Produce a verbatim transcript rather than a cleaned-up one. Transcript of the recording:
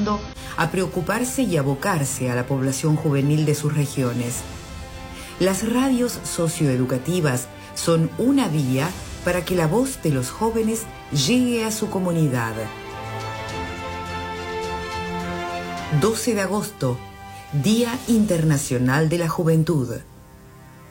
mundo a preocuparse y abocarse a la población juvenil de sus regiones. Las radios socioeducativas son una vía para que la voz de los jóvenes llegue a su comunidad. doce de agosto, Día Internacional de la Juventud.